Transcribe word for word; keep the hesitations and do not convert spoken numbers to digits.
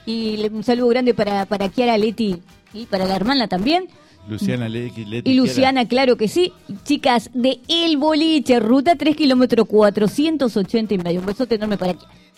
Y le- un saludo grande para, para Kiara, Leti y para la hermana también. Luciana, Leti, Leti Y Luciana, claro que sí. Chicas de El Boliche, ruta tres kilómetros cuatrocientos ochenta y medio. Un besote enorme para Kiara.